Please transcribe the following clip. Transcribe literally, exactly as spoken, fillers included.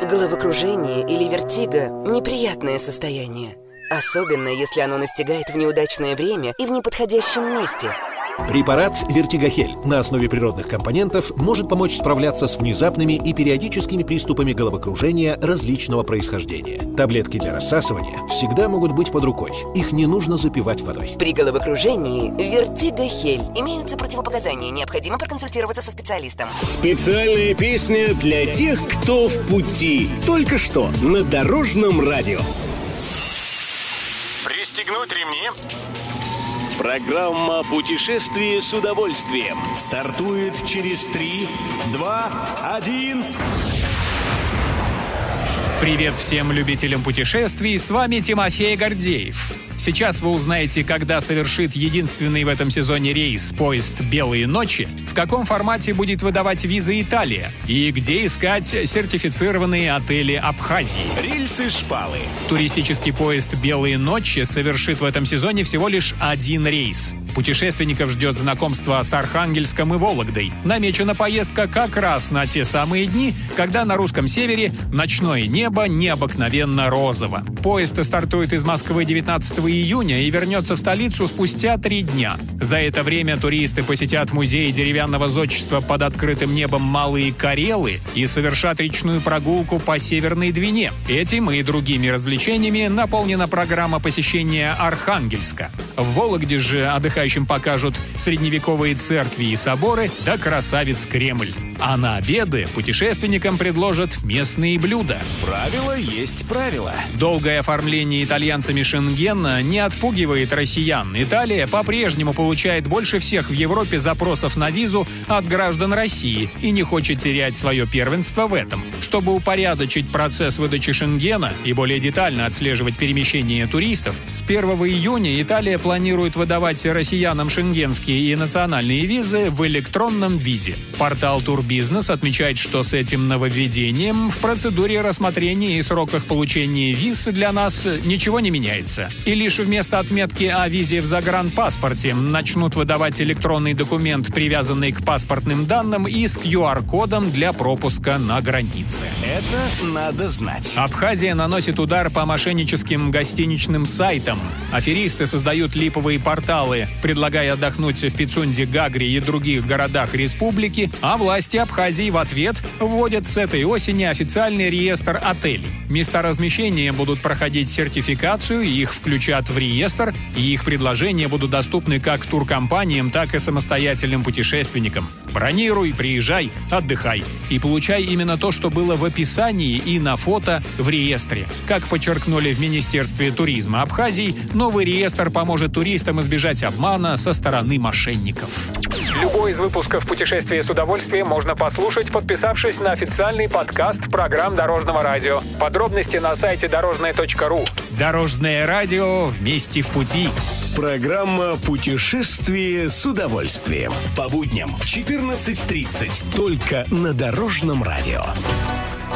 Головокружение или вертиго – неприятное состояние. Особенно, если оно настигает в неудачное время и в неподходящем месте. Препарат «Вертигохель» на основе природных компонентов может помочь справляться с внезапными и периодическими приступами головокружения различного происхождения. Таблетки для рассасывания всегда могут быть под рукой. Их не нужно запивать водой. При головокружении «Вертигохель» имеются противопоказания. Необходимо проконсультироваться со специалистом. Специальная песня для тех, кто в пути. Только что на Дорожном радио. Пристегнуть ремни. Программа «Путешествие с удовольствием» стартует через три, два, один. Привет всем любителям путешествий, с вами Тимофей Гордеев. Сейчас вы узнаете, когда совершит единственный в этом сезоне рейс поезд «Белые ночи», в каком формате будет выдавать визы Италия и где искать сертифицированные отели Абхазии. Рельсы-шпалы. Туристический поезд «Белые ночи» совершит в этом сезоне всего лишь один рейс. Путешественников ждет знакомство с Архангельском и Вологдой. Намечена поездка как раз на те самые дни, когда на русском севере ночное небо необыкновенно розово. Поезд стартует из Москвы девятнадцатого июня и вернется в столицу спустя три дня. За это время туристы посетят музей деревянного зодчества под открытым небом Малые Карелы и совершат речную прогулку по Северной Двине. Этим и другими развлечениями наполнена программа посещения Архангельска. В Вологде же отдыхающим покажут средневековые церкви и соборы, да красавец Кремль. А на обеды путешественникам предложат местные блюда. Правило есть правило. Долгое оформление итальянцами Шенгена не отпугивает россиян. Италия по-прежнему получает больше всех в Европе запросов на визу от граждан России и не хочет терять свое первенство в этом. Чтобы упорядочить процесс выдачи Шенгена и более детально отслеживать перемещение туристов, с первого июня Италия планирует выдавать россиянам шенгенские и национальные визы в электронном виде. Портал Турбизнес отмечает, что с этим нововведением в процедуре рассмотрения и сроках получения виз для нас ничего не меняется. И лишь вместо отметки о визе в загранпаспорте начнут выдавать электронный документ, привязанный к паспортным данным и с ку ар-кодом для пропуска на границе. Это надо знать. Абхазия наносит удар по мошенническим гостиничным сайтам. Аферисты создают липовые порталы, предлагая отдохнуть в Пицунде, Гагре и других городах республики, а власти Абхазии в ответ вводят с этой осени официальный реестр отелей. Места размещения будут проходить сертификацию, их включат в реестр, и их предложения будут доступны как туркомпаниям, так и самостоятельным путешественникам. Бронируй, приезжай, отдыхай. И получай именно то, что было в описании и на фото в реестре. Как подчеркнули в Министерстве туризма Абхазии, новый реестр поможет туристам избежать обмана со стороны мошенников. Любой из выпусков «Путешествия с удовольствием» можно послушать, подписавшись на официальный подкаст программ Дорожного радио. Подробности на сайте дорожное точка ру. Дорожное радио, вместе в пути. Программа «Путешествие с удовольствием». По будням в четырнадцать тридцать. Только на Дорожном радио.